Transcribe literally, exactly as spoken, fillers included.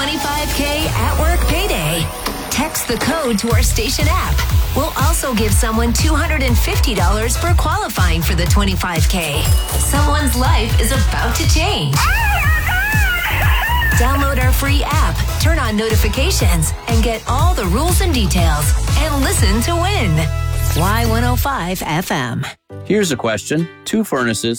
twenty-five K at work payday. Text the code to our station app. We'll also give someone two hundred fifty dollars for qualifying for the twenty-five K. Someone's life is about to change. Download our free app, turn on notifications, and get all the rules and details. And listen to win. Y one oh five F M. Here's a question. Two furnaces,